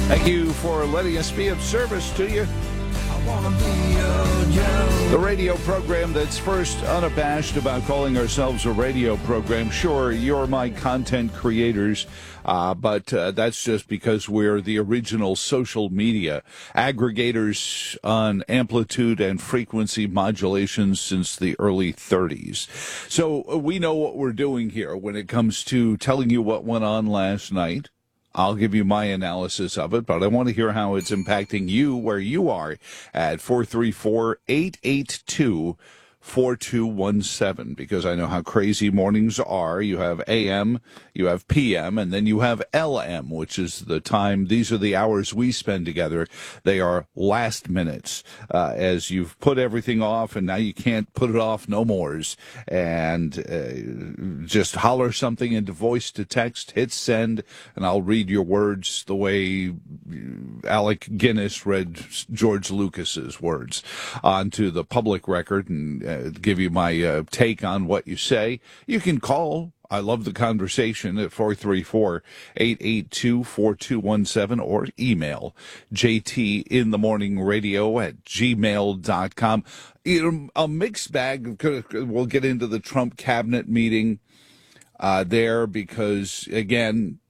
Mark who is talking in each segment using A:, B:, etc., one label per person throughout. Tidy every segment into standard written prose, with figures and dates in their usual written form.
A: Thank you for letting us be of service to you. The radio program that's first unabashed about calling ourselves a radio program. Sure, you're my content creators, but that's just because we're the original social media aggregators on amplitude and frequency modulations since the early 30s. So we know what we're doing here when it comes to telling you what went on last night. I'll give you my analysis of it, but I want to hear how it's impacting you where you are at 434-882-4217, because I know how crazy mornings are. You have AM, you have PM, and then you have LM, which is the time. These are the hours we spend together. They are last minutes, as you've put everything off, and now you can't put it off no mores. And just holler something into voice to text, hit send, and I'll read your words the way Alec Guinness read George Lucas's words onto the public record and give you my take on what you say. You can call. I love the conversation at 434-882-4217 or email jtinthemorningradio@gmail.com. A mixed bag. We'll get into the Trump cabinet meeting there because, again,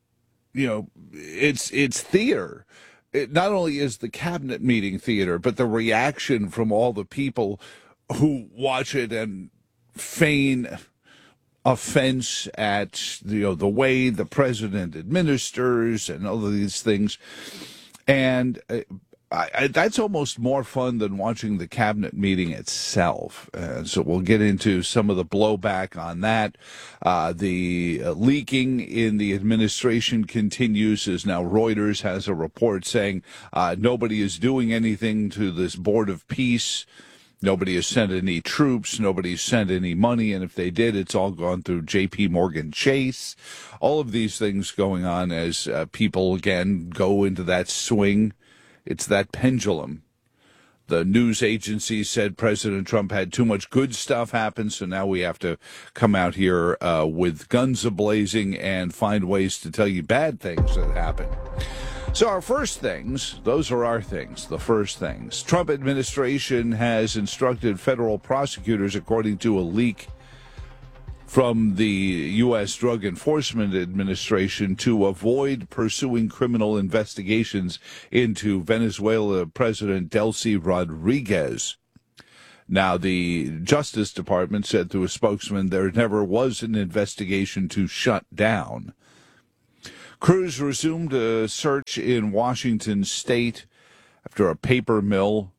A: it's theater. It not only is the cabinet meeting theater, but the reaction from all the people who watch it and feign offense at the way the president administers and all of these things. And that's almost more fun than watching the cabinet meeting itself. So we'll get into some of the blowback on that. The leaking in the administration continues as now Reuters has a report saying nobody is doing anything to this Board of Peace. Nobody has sent any troops. Nobody's sent any money. And if they did, it's all gone through J.P. Morgan Chase. All of these things going on as people, again, go into that swing. It's that pendulum. The news agencies said President Trump had too much good stuff happen, so now we have to come out here with guns a-blazing and find ways to tell you bad things that happen. So our first things, those are our things, the first things. Trump administration has instructed federal prosecutors, according to a leak from the U.S. Drug Enforcement Administration, to avoid pursuing criminal investigations into Venezuela President Delcy Rodriguez. Now, the Justice Department said through a spokesman there never was an investigation to shut down. Crews resumed a search in Washington state after a paper mill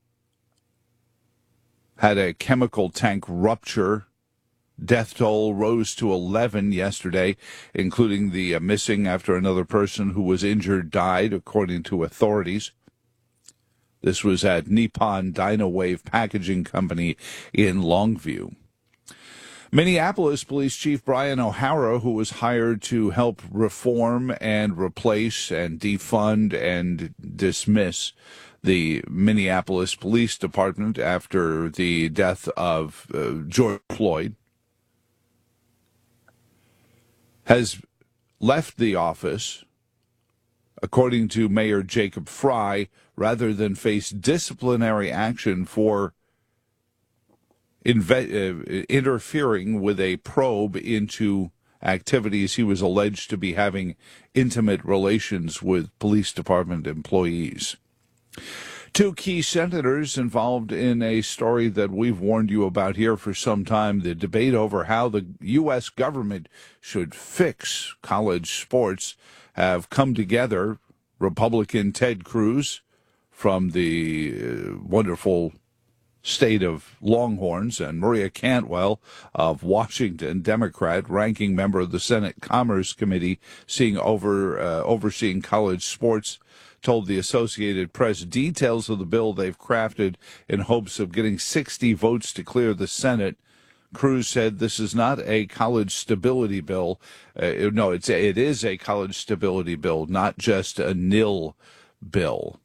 A: had a chemical tank rupture. Death toll rose to 11 yesterday, including the missing after another person who was injured died, according to authorities. This was at Nippon Dynawave Packaging Company in Longview. Minneapolis Police Chief Brian O'Hara, who was hired to help reform and replace and defund and dismiss the Minneapolis Police Department after the death of George Floyd, has left the office, according to Mayor Jacob Fry, rather than face disciplinary action for interfering with a probe into activities he was alleged to be having intimate relations with police department employees. Two key senators involved in a story that we've warned you about here for some time, the debate over how the U.S. government should fix college sports, have come together. Republican Ted Cruz from the wonderful state of Longhorns, and Maria Cantwell of Washington, Democrat, ranking member of the Senate Commerce Committee, overseeing college sports, told the Associated Press details of the bill they've crafted in hopes of getting 60 votes to clear the Senate. Cruz said this is not a college stability bill. It is a college stability bill, not just a nil bill.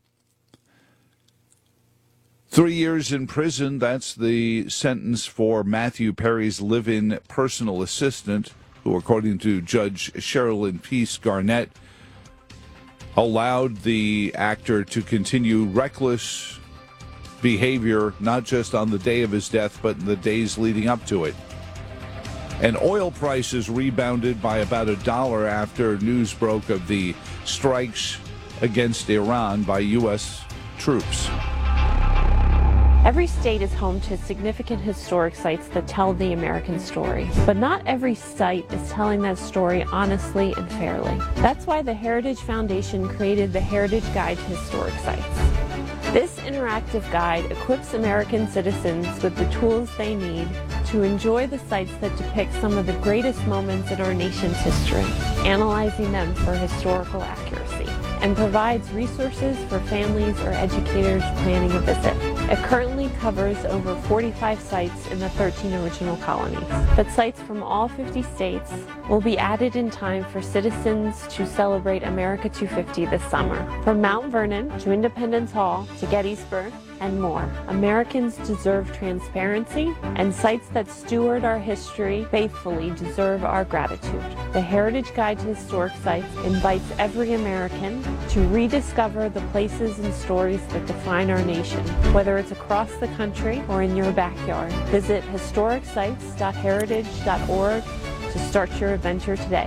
A: 3 years in prison, that's the sentence for Matthew Perry's live-in personal assistant, who, according to Judge Sherilyn Peace Garnett, allowed the actor to continue reckless behavior, not just on the day of his death, but in the days leading up to it. And oil prices rebounded by about $1 after news broke of the strikes against Iran by U.S. troops.
B: Every state is home to significant historic sites that tell the American story, but not every site is telling that story honestly and fairly. That's why the Heritage Foundation created the Heritage Guide to Historic Sites. This interactive guide equips American citizens with the tools they need to enjoy the sites that depict some of the greatest moments in our nation's history, analyzing them for historical accuracy, and provides resources for families or educators planning a visit. It currently covers over 45 sites in the 13 original colonies, but sites from all 50 states will be added in time for citizens to celebrate America 250 this summer. From Mount Vernon to Independence Hall to Gettysburg and more, Americans deserve transparency, and sites that steward our history faithfully deserve our gratitude. The Heritage Guide to Historic Sites invites every American to rediscover the places and stories that define our nation, whether it's across the country or in your backyard. Visit historicsites.heritage.org to start your adventure today.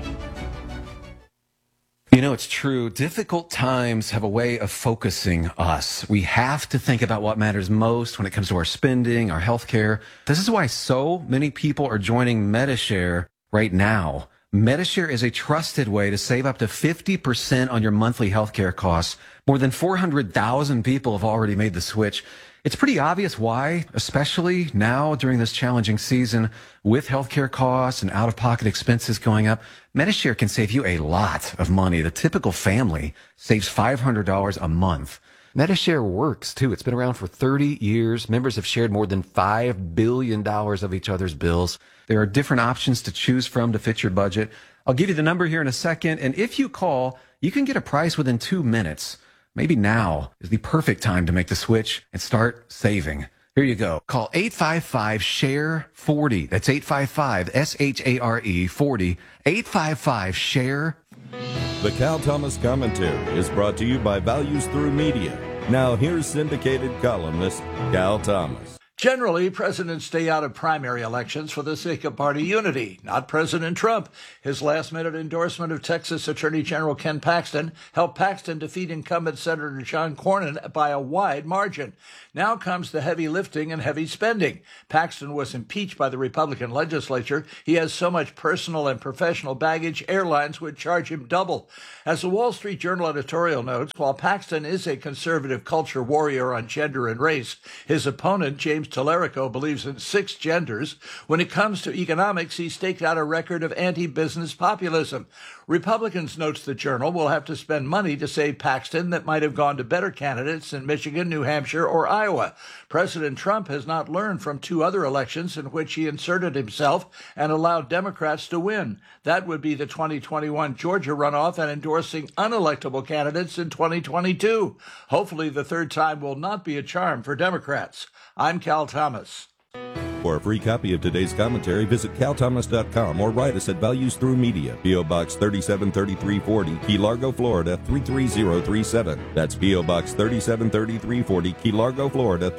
C: You know, it's true. Difficult times have a way of focusing us. We have to think about what matters most when it comes to our spending, our health care. This is why so many people are joining Medi-Share right now. Medi-Share is a trusted way to save up to 50% on your monthly healthcare costs. More than 400,000 people have already made the switch. It's pretty obvious why, especially now during this challenging season with healthcare costs and out-of-pocket expenses going up. Medi-Share can save you a lot of money. The typical family saves $500 a month. Medi-Share works, too. It's been around for 30 years. Members have shared more than $5 billion of each other's bills. There are different options to choose from to fit your budget. I'll give you the number here in a second, and if you call, you can get a price within 2 minutes. Maybe now is the perfect time to make the switch and start saving. Here you go. Call 855-SHARE-40. That's 855-SHARE 40. 855-SHARE.
D: The Cal Thomas Commentary is brought to you by Values Through Media. Now here's syndicated columnist Cal Thomas.
E: Generally, presidents stay out of primary elections for the sake of party unity. Not President Trump. His last-minute endorsement of Texas Attorney General Ken Paxton helped Paxton defeat incumbent Senator John Cornyn by a wide margin. Now comes the heavy lifting and heavy spending. Paxton was impeached by the Republican legislature. He has so much personal and professional baggage, airlines would charge him double. As the Wall Street Journal editorial notes, while Paxton is a conservative culture warrior on gender and race, his opponent, James Tallarico, believes in 6 genders. When it comes to economics, he staked out a record of anti-business populism. Republicans, notes the Journal, will have to spend money to save Paxton that might have gone to better candidates in Michigan, New Hampshire, or Iowa. President Trump has not learned from 2 other elections in which he inserted himself and allowed Democrats to win. That would be the 2021 Georgia runoff and endorsing unelectable candidates in 2022. Hopefully the third time will not be a charm for Democrats. I'm Cal Thomas.
D: For a free copy of today's commentary, visit calthomas.com or write us at Values Through Media, P.O. Box 373340, Key Largo, Florida 33037. That's P.O. Box 373340, Key Largo, Florida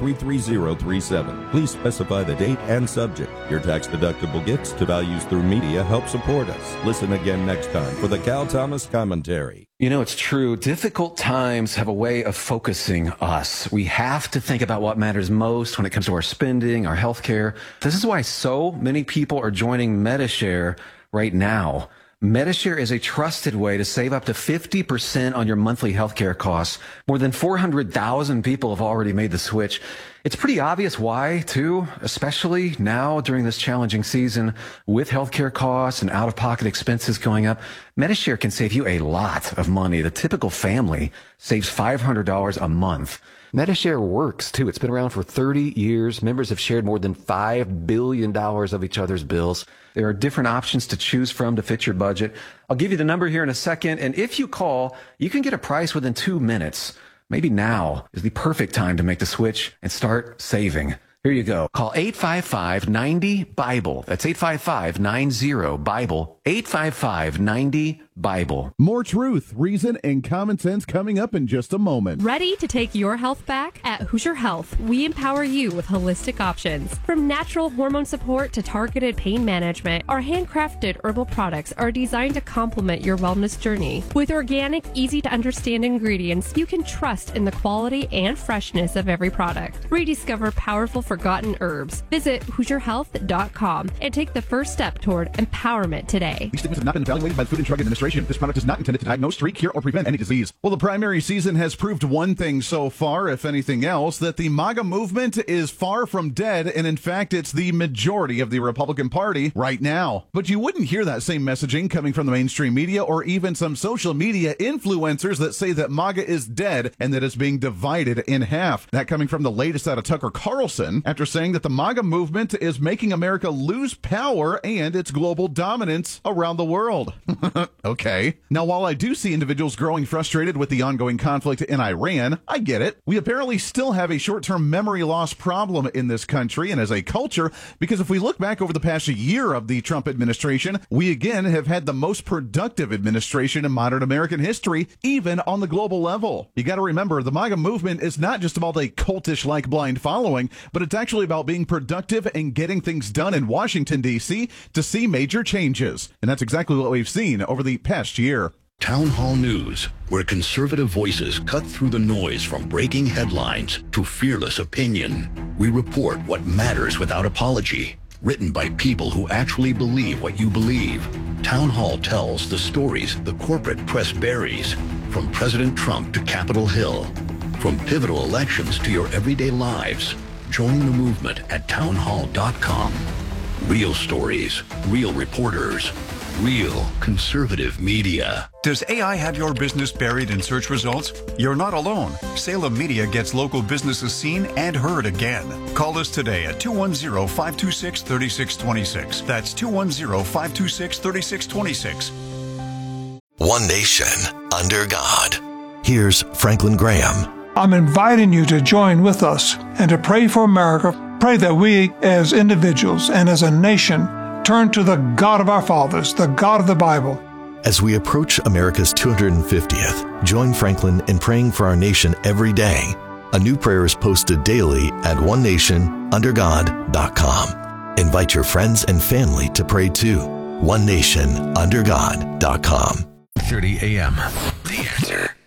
D: 33037. Please specify the date and subject. Your tax-deductible gifts to Values Through Media help support us. Listen again next time for the Cal Thomas Commentary.
C: You know, it's true. Difficult times have a way of focusing us. We have to think about what matters most when it comes to our spending, our health care. This is why so many people are joining Medi-Share right now. Medi-Share is a trusted way to save up to 50% on your monthly healthcare costs. More than 400,000 people have already made the switch. It's pretty obvious why, too, especially now during this challenging season with healthcare costs and out-of-pocket expenses going up. Medi-Share can save you a lot of money. The typical family saves $500 a month. Medi-Share works, too. It's been around for 30 years. Members have shared more than $5 billion of each other's bills. There are different options to choose from to fit your budget. I'll give you the number here in a second, and if you call, you can get a price within 2 minutes. Maybe now is the perfect time to make the switch and start saving. Here you go. Call 855-90-BIBLE. That's 855-90-BIBLE. 855-90-BIBLE.
F: More truth, reason, and common sense coming up in just a moment.
G: Ready to take your health back? At Hoosier Health, we empower you with holistic options. From natural hormone support to targeted pain management, our handcrafted herbal products are designed to complement your wellness journey. With organic, easy-to-understand ingredients, you can trust in the quality and freshness of every product. Rediscover powerful forgotten herbs. Visit HoosierHealth.com and take the first step toward empowerment today.
F: These statements have not been evaluated by the Food and Drug Administration. This product is not intended to diagnose, treat, cure, or prevent any disease. Well, the primary season has proved one thing so far, if anything else, that the MAGA movement is far from dead, and in fact, it's the majority of the Republican Party right now. But you wouldn't hear that same messaging coming from the mainstream media or even some social media influencers that say that MAGA is dead and that it's being divided in half. That coming from the latest out of Tucker Carlson, after saying that the MAGA movement is making America lose power and its global dominance around the world. Okay. Now, while I do see individuals growing frustrated with the ongoing conflict in Iran, I get it. We apparently still have a short-term memory loss problem in this country and as a culture, because if we look back over the past year of the Trump administration, we again have had the most productive administration in modern American history, even on the global level. You got to remember, the MAGA movement is not just about a cultish-like blind following, but it's actually about being productive and getting things done in Washington, D.C. to see major changes. And that's exactly what we've seen over the past year.
H: Town Hall News, where conservative voices cut through the noise from breaking headlines to fearless opinion. We report what matters without apology. Written by people who actually believe what you believe. Town Hall tells the stories the corporate press buries, from President Trump to Capitol Hill, from pivotal elections to your everyday lives. Join the movement at townhall.com. Real stories, real reporters, real conservative media.
I: Does AI have your business buried in search results? You're not alone. Salem Media gets local businesses seen and heard again. Call us today at 210-526-3626. That's 210-526-3626.
J: One nation, under God. Here's Franklin Graham.
K: I'm inviting you to join with us and to pray for America. Pray that we as individuals and as a nation turn to the God of our fathers, the God of the Bible.
J: As we approach America's 250th, join Franklin in praying for our nation every day. A new prayer is posted daily at onenationundergod.com. Invite your friends and family to pray too. onenationundergod.com. 30 a.m. The Answer.